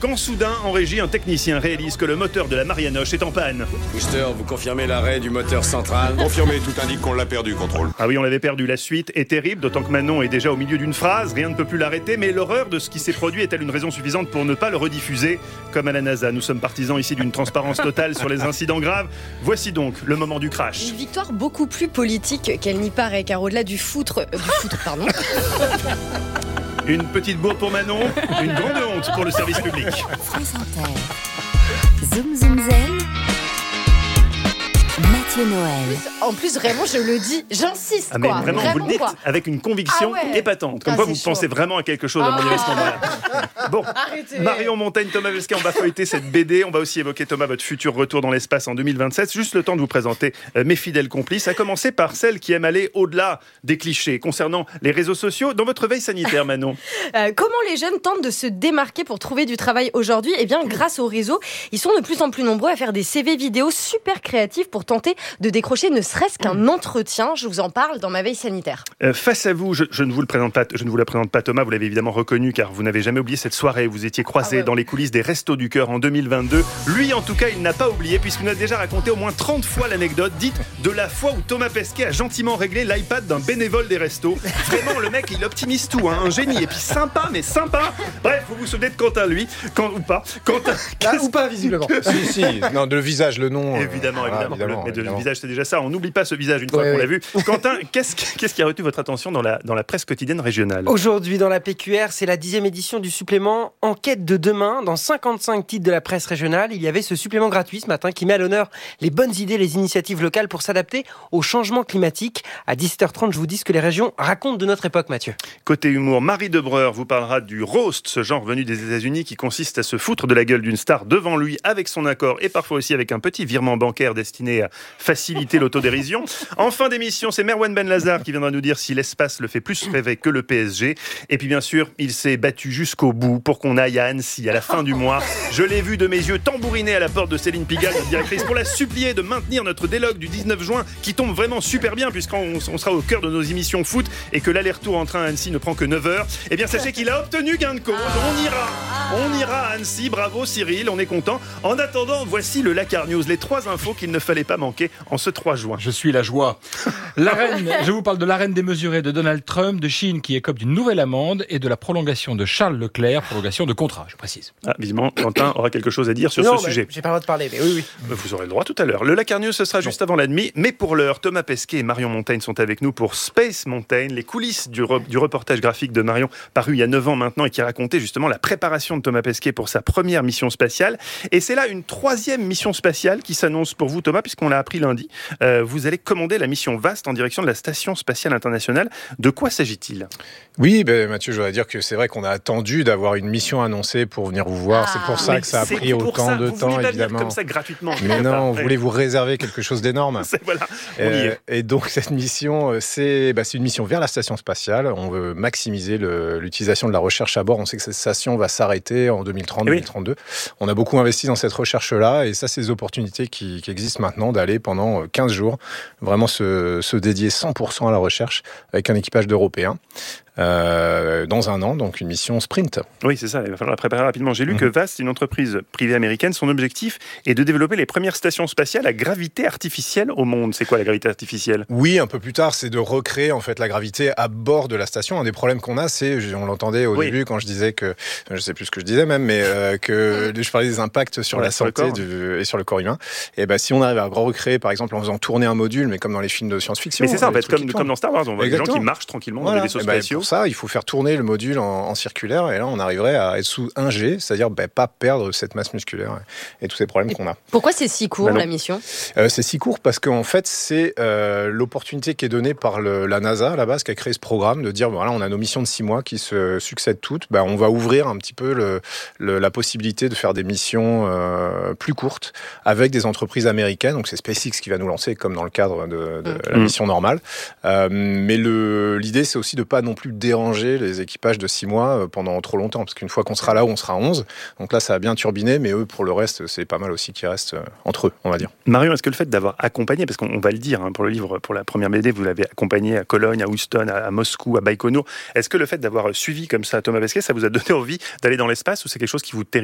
quand soudain, en régie, un technicien réalise que le moteur de la Marianoche est en panne. Booster, vous confirmez l'arrêt du moteur central? Confirmé, tout indique qu'on l'a perdu, contrôle. Ah oui, on l'avait perdu. La suite est terrible, d'autant que Manon est déjà au milieu d'une phrase. Rien ne peut plus l'arrêter, mais l'horreur de ce qui s'est produit est-elle une raison suffisante pour ne pas le rediffuser? Comme à la NASA, nous sommes partisans ici d'une transparence totale sur les incidents graves. Voici donc le moment du crash. Une victoire beaucoup plus politique qu'elle n'y paraît, car au-delà du foutre, pardon. Une petite bourre pour Manon, une grande honte pour le service public. France Inter. Zoom Zoom Zen. Mathieu Noël. En plus, vraiment, je le dis, j'insiste, Ah mais quoi. vraiment, vous le dites avec une conviction épatante. Comme quoi, vous pensez vraiment à quelque chose à mon avis à ce moment-là. Bon, Arrêtez. Marion Montaigne, Thomas Pesquet, on va feuilleter cette BD. On va aussi évoquer, Thomas, votre futur retour dans l'espace en 2027. Juste le temps de vous présenter mes fidèles complices, à commencer par celle qui aime aller au-delà des clichés concernant les réseaux sociaux. Dans votre veille sanitaire, Manon. Comment les jeunes tentent de se démarquer pour trouver du travail aujourd'hui? Eh bien, grâce au réseau, ils sont de plus en plus nombreux à faire des CV vidéo super créatifs pour tenter de décrocher ne serait-ce qu'un entretien. Je vous en parle dans ma veille sanitaire. Face à vous, je ne vous le présente pas, je ne vous la présente pas, Thomas. Vous l'avez évidemment reconnu car vous n'avez jamais oublié cette soirée où vous étiez croisés dans les coulisses des Restos du Cœur en 2022. Lui, en tout cas, il n'a pas oublié puisqu'il nous a déjà raconté au moins 30 fois l'anecdote dite de la fois où Thomas Pesquet a gentiment réglé l'iPad d'un bénévole des restos. Vraiment, le mec, il optimise tout, hein, un génie. Et puis sympa, mais sympa. Bref, vous vous souvenez de Quentin, lui, ou pas. Quentin, ou pas, visiblement. si, non, le visage, le nom. Évidemment. Mais évidemment. le visage, c'est déjà ça. On n'oublie pas ce visage une fois qu'on l'a vu. Quentin, qu'est-ce qui a retenu votre attention dans la presse quotidienne régionale? Aujourd'hui, dans la PQR, c'est la 10e édition du supplément Enquête de demain. Dans 55 titres de la presse régionale, il y avait ce supplément gratuit ce matin qui met à l'honneur les bonnes idées, les initiatives locales pour s'adapter au changement climatique. À 17h30, je vous dis ce que les régions racontent de notre époque, Mathieu. Côté humour, Marie Debreur vous parlera du roast, ce genre venu des États-Unis qui consiste à se foutre de la gueule d'une star devant lui avec son accord et parfois aussi avec un petit virement bancaire destiné à faciliter l'autodérision. En fin d'émission, c'est Merwan Benlazar qui viendra nous dire si l'espace le fait plus rêver que le PSG. Et puis bien sûr, il s'est battu jusqu'au bout pour qu'on aille à Annecy à la fin du mois. Je l'ai vu de mes yeux tambouriner à la porte de Céline Pigalle, notre directrice, pour la supplier de maintenir notre délogue du 19 juin qui tombe vraiment super bien puisqu'on sera au cœur de nos émissions foot et que l'aller-retour en train à Annecy ne prend que 9 heures. Eh bien, sachez qu'il a obtenu gain de cause. On ira à Annecy. Bravo Cyril, on est content. En attendant, voici le Lacar News, les 3 infos qu'il ne fallait pas manquer en ce 3 juin. Je suis la joie. Je vous parle de l'arène démesurée de Donald Trump, de Chine qui écope d'une nouvelle amende et de la prolongation de Charles Leclerc, prolongation de contrat, je précise. Visiblement, Quentin aura quelque chose à dire sur ce sujet. J'ai pas le droit de parler, mais oui. Vous aurez le droit tout à l'heure. Le Lacar News, ce sera juste avant la demi, mais pour l'heure, Thomas Pesquet et Marion Montaigne sont avec nous pour Space Mountain, les coulisses du reportage graphique de Marion, paru il y a 9 ans maintenant et qui racontait justement la préparation de Thomas Pesquet pour sa première mission spatiale. Et c'est là une 3e mission spatiale qui s'annonce pour vous, Thomas, puisqu'on l'a appris lundi. Vous allez commander la mission VAST en direction de la Station Spatiale Internationale. De quoi s'agit-il ? Oui, Mathieu, je voudrais dire que c'est vrai qu'on a attendu d'avoir une mission annoncée pour venir vous voir. C'est pour ça que ça a pris autant de temps, évidemment. Comme ça gratuitement. Mais non, on voulait vous réserver quelque chose d'énorme. Voilà, et donc cette mission, c'est une mission vers la station spatiale. On veut maximiser l'utilisation de la recherche à bord. On sait que cette station va s'arrêter en 2030-2032. On a beaucoup investi dans cette recherche-là et ça, c'est des opportunités qui existent maintenant d'aller pendant 15 jours, vraiment se dédier 100% à la recherche avec un équipage d'Européens. Dans un an, donc une mission sprint. Oui, c'est ça, il va falloir la préparer rapidement. J'ai lu que VAST, une entreprise privée américaine, son objectif est de développer les premières stations spatiales à gravité artificielle au monde. C'est quoi la gravité artificielle ? Oui, un peu plus tard, c'est de recréer en fait la gravité à bord de la station. Un des problèmes qu'on a, c'est, on l'entendait au début quand je disais que, je sais plus ce que je disais même, mais que je parlais des impacts sur la santé et sur le corps humain. Et si on arrive à recréer, par exemple, en faisant tourner un module, mais comme dans les films de science-fiction. Mais c'est ça, en fait, comme dans Star Wars, on voit des gens qui marchent tranquillement dans des vaisseaux spatiaux. Pour ça, il faut faire tourner le module en circulaire et là, on arriverait à être sous 1G, c'est-à-dire pas perdre cette masse musculaire et tous ces problèmes qu'on a. Pourquoi c'est si court, la mission ? C'est si court parce qu'en fait, c'est l'opportunité qui est donnée par la NASA à la base qui a créé ce programme de dire, voilà, on a nos missions de 6 mois qui se succèdent toutes. On va ouvrir un petit peu la possibilité de faire des missions plus courtes avec des entreprises américaines. Donc, c'est SpaceX qui va nous lancer comme dans le cadre de la mission normale. Mais l'idée, c'est aussi de pas non plus déranger les équipages de 6 mois pendant trop longtemps, parce qu'une fois qu'on sera là où on sera 11, donc là ça a bien turbiné, mais eux pour le reste c'est pas mal aussi qui restent entre eux, on va dire. Marion, est-ce que le fait d'avoir accompagné, parce qu'on va le dire pour le livre, pour la première BD, vous l'avez accompagné à Cologne, à Houston, à Moscou, à Baïkonour, est-ce que le fait d'avoir suivi comme ça Thomas Pesquet, ça vous a donné envie d'aller dans l'espace ou c'est quelque chose qui vous terrifie ?